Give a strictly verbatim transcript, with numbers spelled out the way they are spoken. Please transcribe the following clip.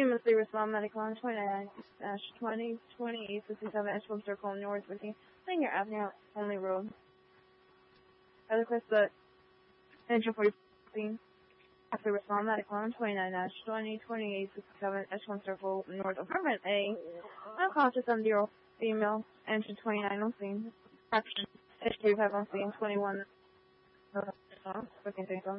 Famously respond medical on twenty-nine twenty twenty fifty-seven Edgecombe Circle North fifteen Linear Avenue only road. I request that engine fourteen after respond medical on twenty-nine twenty twenty-eight fifty-seven Edgecombe Circle North Apartment A. Unconscious seventy year old female, engine twenty-nine on scene. Action H thirty-five on scene, twenty-one.